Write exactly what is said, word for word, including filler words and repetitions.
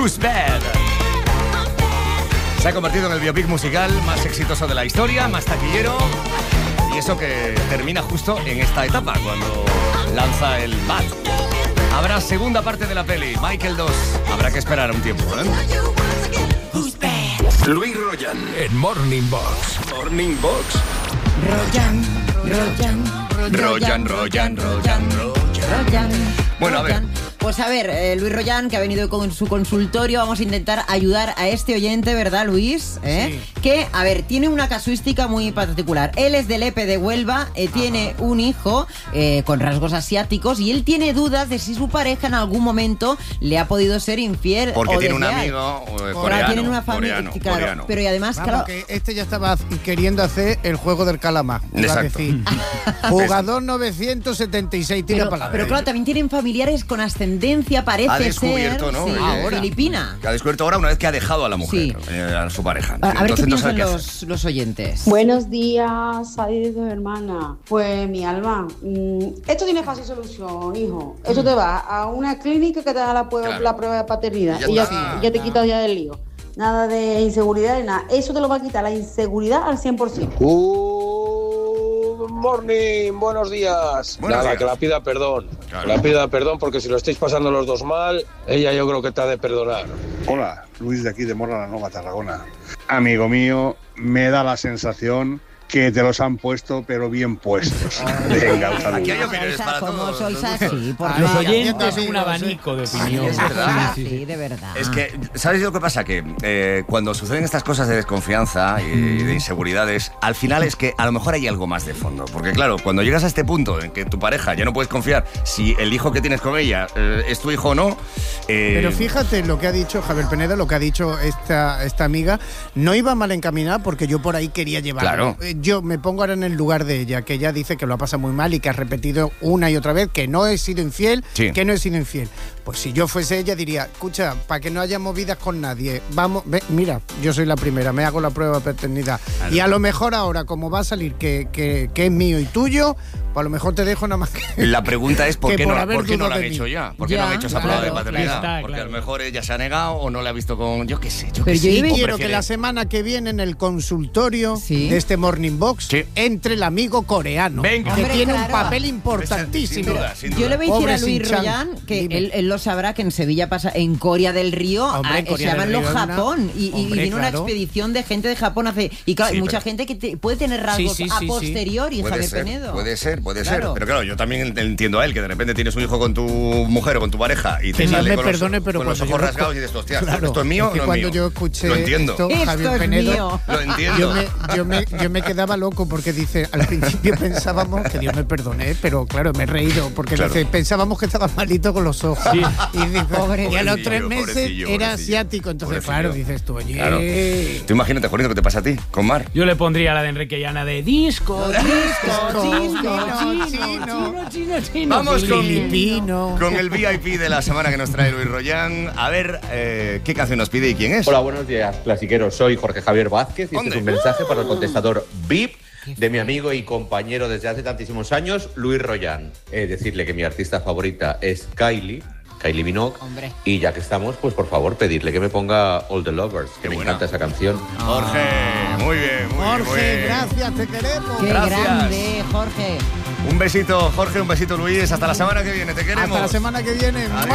Who's Bad. Se ha convertido en el biopic musical más exitoso de la historia, más taquillero. Y eso que termina justo en esta etapa, cuando lanza el Bad. Habrá segunda parte de la peli, Michael dos. Habrá que esperar un tiempo, ¿eh? Luis Royan en Morning Box. Morning Box. Royan, Royan, Royan, Royan, Royan, Royan. Bueno, a ver. Pues a ver, eh, Luis Royan, que ha venido con su consultorio, vamos a intentar ayudar a este oyente, ¿verdad, Luis? ¿Eh? Sí. Que, a ver, tiene una casuística muy particular. Él es del E P E de Huelva, eh, tiene un hijo eh, con rasgos asiáticos y él tiene dudas de si su pareja en algún momento le ha podido ser infiel. Porque o tiene un desleal. amigo eh, Ahora coreano. tienen una familia, coreano, claro, coreano. pero y además, Vamos, claro, que este ya estaba queriendo hacer el juego del calamar. Exacto. Jugador novecientos setenta y seis, tira pero, palabra. pero claro, también tienen familiares con ascendencia, parece Ha descubierto, ser, ¿no? sí, Ahora. filipina. Que ha descubierto ahora una vez que ha dejado a la mujer, Sí. eh, a su pareja. A, a ver qué Entonces no sabe piensan qué los, los oyentes. Buenos días, Sadido, hermana. Pues mi alma, mmm, esto tiene fácil solución, hijo. Esto te va a una clínica que te da la prueba, Claro. la prueba de paternidad Ya y ya, está. ya te quitas ya del lío. Nada de inseguridad ni nada. Eso te lo va a quitar la inseguridad al cien por ciento. Good morning, buenos días. Buenos Nada, días. que la pida perdón. Claro. Que la pida perdón porque si lo estáis pasando los dos mal, ella yo creo que te ha de perdonar. Hola, Luis de aquí de Morla la Nova, Tarragona. Amigo mío, me da la sensación que te los han puesto, pero bien puestos. Venga, un saludo. Aquí hay opiniones para Como todos. sois así, por Los Los favor. oyentes sí, son un sí. abanico de Sí, opinión. es verdad. Sí, sí, de verdad. Es que, ¿sabes lo que pasa? Que eh, cuando suceden estas cosas de desconfianza y de inseguridades, al final es que a lo mejor hay algo más de fondo. Porque claro, cuando llegas a este punto en que tu pareja ya no puedes confiar si el hijo que tienes con ella eh, es tu hijo o no... eh, Pero fíjate lo que ha dicho Javier Penedo, lo que ha dicho esta, esta amiga, no iba mal encaminada porque yo por ahí quería llevarlo. Claro. Eh, Yo me pongo ahora en el lugar de ella, que ella dice que lo ha pasado muy mal y que ha repetido una y otra vez que no he sido infiel, Sí. que no he sido infiel. Pues si yo fuese ella diría, escucha, para que no haya movidas con nadie, vamos, ve, mira, yo soy la primera, me hago la prueba de paternidad. Claro. Y a lo mejor ahora, como va a salir que, que, que es mío y tuyo, pues a lo mejor te dejo nada más que... La pregunta es ¿por que qué, por no, haber ¿por qué no dudado lo han de mí. hecho ya? ¿Por qué Ya, no han hecho esa claro, prueba de paternidad? está, Porque claro. a lo mejor ella se ha negado o no le ha visto con... Yo qué sé, yo qué Pero sé. yo Y iba- o quiero que prefiere- la semana que viene en el consultorio Sí. de este Morning Box Sí. entre el amigo coreano, Venga. que Hombre, tiene claro. un papel Sin importantísimo. duda, sin Yo duda. le voy a decir Pobre a Luis Shin-chan. Royan que Dime. él, él lo sabrá que en Sevilla pasa, en Corea del Río, Hombre, a- en Corea se llaman del los Río hay una- Japón y, y- y Hombre, vino claro. una expedición de gente de Japón hace y claro, Sí, hay mucha pero- gente que te- puede tener rasgos Sí, sí, a sí, sí. posteriori, Puede Javier ser, Penedo. puede ser, puede Claro. ser. Pero claro, yo también entiendo a él, que de repente tienes un hijo con tu mujer o con tu pareja y te Que Dios sale me con, perdone, los, pero con los cuando ojos yo- rasgados y dices, hostia, Claro, ¿esto es mío es o que no es cuando mío? yo escuché Lo entiendo. esto, Esto Javier es Penedo, mío. Lo entiendo. Yo me, yo, me, yo me quedaba loco porque dice, al principio pensábamos, que Dios me perdone, pero claro, me he reído, porque Claro. dice, pensábamos que estaba malito con los ojos. Sí. Y, dice, Pobre- y a los Pobrecillo, tres meses pobrecillo, era pobrecillo. asiático, entonces Pobrecillo. claro, dices tú, oye... Claro. Tú imagínate, Juanito, ¿qué te pasa a ti con Mar? Yo le pondría la de Enrique Llana de disco, disco, Disco, chino, chino, chino, chino. chino, chino, chino. Vamos con- Filipino. Con el V I P de la semana que nos trae Luis Royan. A ver, eh, ¿qué canción nos pide y quién es? Hola, buenos días, clasiqueros. Soy Jorge Javier Vázquez y este ¿Dónde? es un mensaje para el contestador V I P de mi amigo y compañero desde hace tantísimos años, Luis Royan. Eh, decirle que mi artista favorita es Kylie, Kylie Minogue. Hombre. Y ya que estamos, pues por favor, pedirle que me ponga All the Lovers, que Qué me buena. encanta esa canción. Jorge, muy bien, muy bien, muy Jorge, bien. gracias, te queremos. Qué Gracias. grande, Jorge. Un besito, Jorge, un besito, Luis. Hasta la semana que viene, te queremos. Hasta la semana que viene. Adiós.